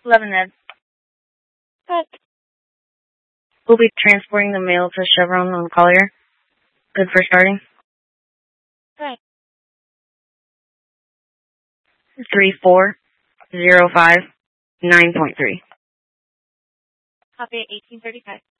11 Ed. Good. We'll be transporting the mail to Chevron on Collier. Good for starting. Good. 3405 9.3. Copy at 1835.